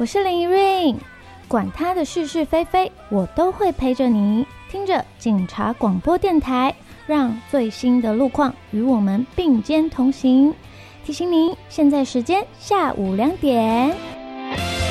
我是林怡韵，管他的是是非非，我都会陪着你。听着警察广播电台，让最新的路况与我们并肩同行。提醒您，现在时间下午2点。